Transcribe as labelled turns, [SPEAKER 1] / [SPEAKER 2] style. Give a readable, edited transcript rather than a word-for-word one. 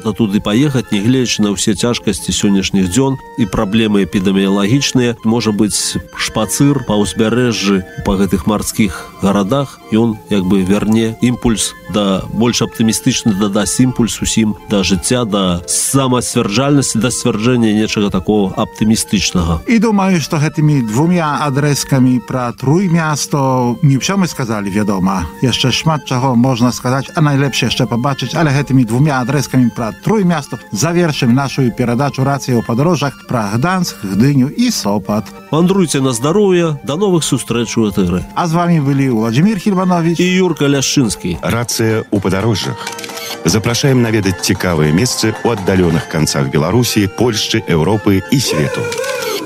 [SPEAKER 1] варта туды паехаць, нягледзячы на ўсе цяжкасці сённяшніх дзён і праблемы эпідэміялагічныя. Можа быць, шпацыр па ўзбярэжжы, па гэтых марскіх гарадах, ён як бы вярне імпульс да больш аптымістычны, дадасць імпульс усім да жыцця, да самасцвярджальнасці, да сцвярджэння нечага такого аптымістычнага.
[SPEAKER 2] І думаю, што гэтымі двумя адрэзкамі пра Тrójmiasto не ўсё мы сказалі, вядома. Яшчэ шмат чаго можна сказаць, а найлепш яшчэ пабачыць, але гэтымі двумя адрэзкамі пра Trójmiasto завершым нашу перадачу «Рацыя ў падарожжах» пра Гданьск, Гдыню і Сопат.
[SPEAKER 1] Вандруйце на здароўе, да новых сустрэч у этэры.
[SPEAKER 2] А з вами былі Владзімір Хільванович
[SPEAKER 1] і Юрка Ляшчынскі.
[SPEAKER 3] «Рацыя ў падарожжах». Запрашаем наведаць цікавыя месцы ў аддаленых канцах Беларусі, Польшчы, Еўропы і свету.